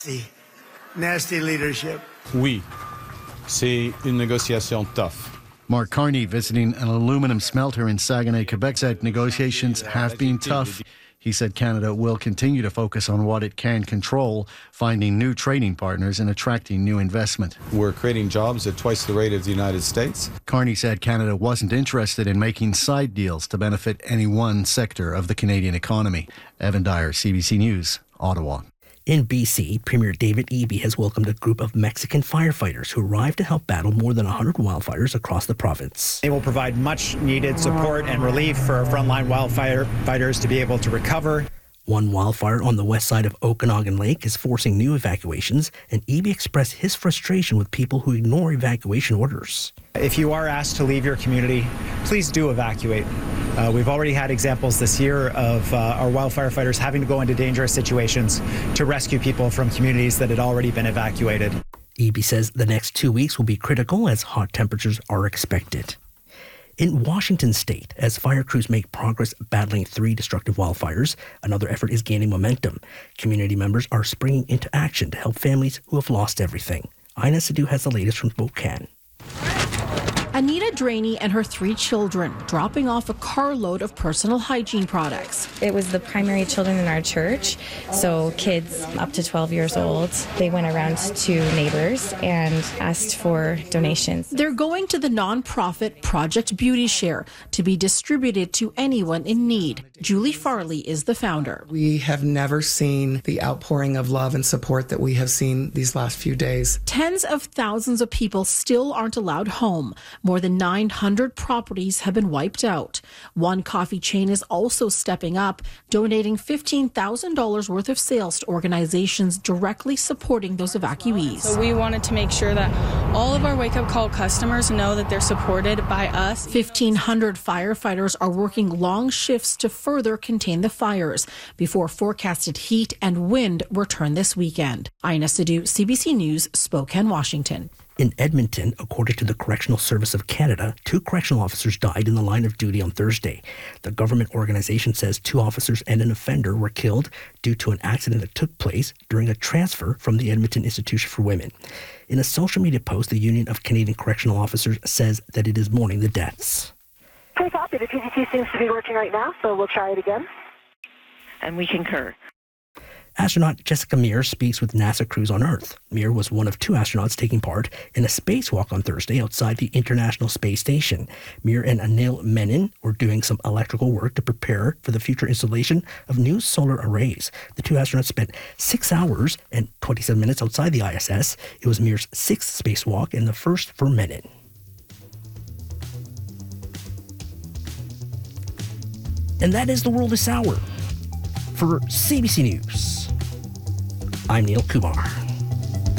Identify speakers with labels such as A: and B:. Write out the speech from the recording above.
A: nasty leadership.
B: Oui, c'est une négociation tough.
C: Mark Carney, visiting an aluminum smelter in Saguenay, Quebec, said negotiations have been tough. He said Canada will continue to focus on what it can control, finding new trading partners and attracting new investment.
B: We're creating jobs at twice the rate of the United States.
C: Carney said Canada wasn't interested in making side deals to benefit any one sector of the Canadian economy. Evan Dyer, CBC News, Ottawa.
D: In BC, Premier David Eby has welcomed a group of Mexican firefighters who arrived to help battle more than 100 wildfires across the province.
E: They will provide much needed support and relief for our frontline wildfighters to be able to recover.
D: One wildfire on the west side of Okanagan Lake is forcing new evacuations, and Eby expressed his frustration with people who ignore evacuation orders.
E: If you are asked to leave your community, please do evacuate. We've already had examples this year of our wildfire fighters having to go into dangerous situations to rescue people from communities that had already been evacuated.
D: Eby says the next 2 weeks will be critical as hot temperatures are expected. In Washington state, as fire crews make progress battling 3 destructive wildfires, another effort is gaining momentum. Community members are springing into action to help families who have lost everything. Ina Sidhu has the latest from Spokane.
F: Anita Draney and her 3 children dropping off a carload of personal hygiene products.
G: It was the primary children in our church, so kids up to 12 years old. They went around to neighbors and asked for donations.
F: They're going to the nonprofit Project Beauty Share to be distributed to anyone in need. Julie Farley is the founder.
H: We have never seen the outpouring of love and support that we have seen these last few days.
F: Tens of thousands of people still aren't allowed home. More than 900 properties have been wiped out. One coffee chain is also stepping up, donating $15,000 worth of sales to organizations directly supporting those evacuees.
I: So we wanted to make sure that all of our wake-up call customers know that they're supported by us.
F: 1,500 firefighters are working long shifts to further contain the fires before forecasted heat and wind return this weekend. Ina Sidhu, CBC News, Spokane, Washington.
D: In Edmonton, according to the Correctional Service of Canada, 2 correctional officers died in the line of duty on Thursday. The government organization says 2 officers and an offender were killed due to an accident that took place during a transfer from the Edmonton Institution for Women. In a social media post, the Union of Canadian Correctional Officers says that it is mourning the deaths.
J: Pretty copy. The PGT seems to be working right now, so we'll try it again.
K: And we concur.
D: Astronaut Jessica Meir speaks with NASA crews on Earth. Meir was one of 2 astronauts taking part in a spacewalk on Thursday outside the International Space Station. Meir and Anil Menon were doing some electrical work to prepare for the future installation of new solar arrays. The 2 astronauts spent 6 hours and 27 minutes outside the ISS. It was Meir's 6th spacewalk and the first for Menon. And that is the world this hour. For CBC News, I'm Neil Kumar.